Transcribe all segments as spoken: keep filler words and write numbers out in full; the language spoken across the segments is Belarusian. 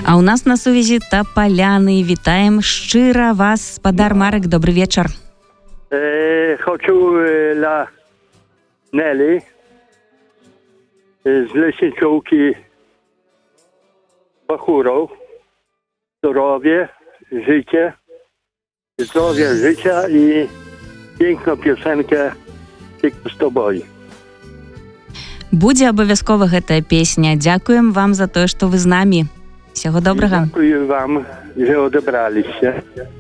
А у нас на сувязі Тополяни. Вітаємо щиро вас, спадар Марек. Добрий вечір. Е, хочу е, для Нелі е, з Лисичівки Бахуров zdrowie, życie, zdrowie życia i piękną piosenkę tylko z tobą. Будзе абавязкова гэтая песня. Дзякуем вам за тое, што вы з намі. Всяго добрага. Dziękuję wam, że odebraliście.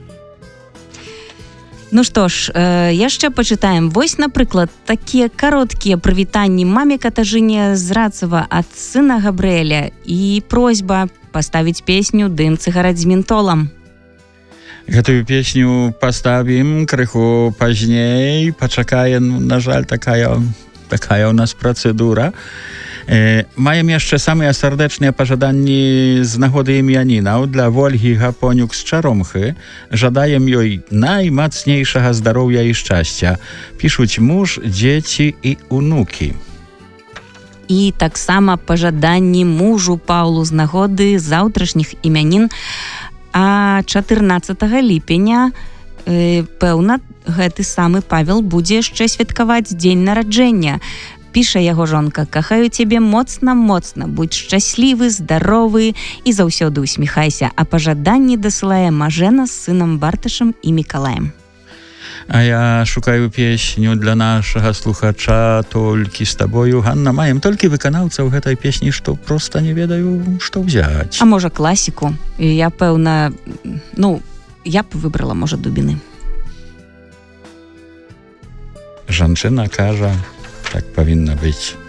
Ну што ж, э, яшчэ пачытаем. Вось, напрыклад, такія кароткія прывітанні маме Катажыне з Рацева ад сына Габрыэля і просьба паставіць песню «Дым цыгараць з ментолам». Гэтую песню паставім крыху пазней. Пачакае, ну, на жаль, такая, такая у нас працэдура. Е, маем яшчэ самыя сардэчныя пажаданні з нагоды імянінаў для Вольгі Гапонюк з Чаромхы. Жадаем ёй наймацнейшага здароўя і шчасця. Пішуць муж, дзеці і унукі. І таксама пажаданні мужу Паўлу з нагоды заўтрашніх імянін. А чатырнаццатага ліпеня, э, пэўна, гэты самы Павел будзе яшчэ святкаваць дзень нараджэння. Піша яго жонка: «Кахаю цябе моцна-моцна, будь шчаслівы, здаровы і заўсёды усміхайся». А пажаданні дасылае Мажэна з сынам Бартышам і Мікалаем. А я шукаю песню для нашага слухача «Толькі з табою». Ганна, маем толькі выканаўцаў гэтай песні, што проста не ведаю, што ўзяць. А можа класіку? Я, пэўна, ну, я б выбрала, можа, Дубіны. Жанчына кажа, так павінна быць.